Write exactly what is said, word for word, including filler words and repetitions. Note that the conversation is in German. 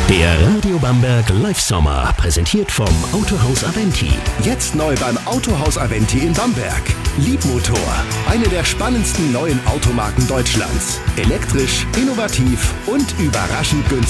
Der Radio Bamberg Live Sommer, präsentiert vom Autohaus Aventi. Jetzt neu beim Autohaus Aventi in Bamberg. Liebmotor, eine der spannendsten neuen Automarken Deutschlands. Elektrisch, innovativ und überraschend günstig.